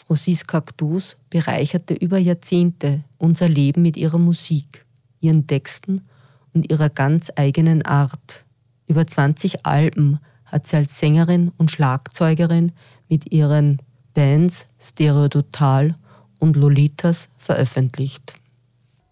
Franziska Cactus bereicherte über Jahrzehnte unser Leben mit ihrer Musik, ihren Texten und ihrer ganz eigenen Art. Über 20 Alben hat sie als Sängerin und Schlagzeugerin mit ihren Bands Stereototal und Lolitas veröffentlicht.